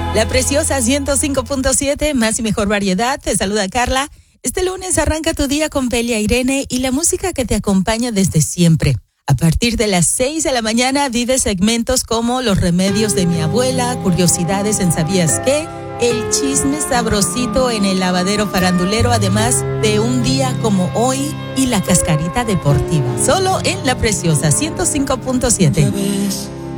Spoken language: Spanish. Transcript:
La Preciosa 105.7, más y mejor variedad. Te saluda Carla. Este lunes arranca tu día con Belia Irene y la música que te acompaña desde siempre. A partir de las 6 de la mañana vive segmentos como Los remedios de mi abuela, Curiosidades en ¿Sabías qué? El chisme sabrosito en el lavadero farandulero, además de un día como hoy y la cascarita deportiva. Solo en La Preciosa 105.7.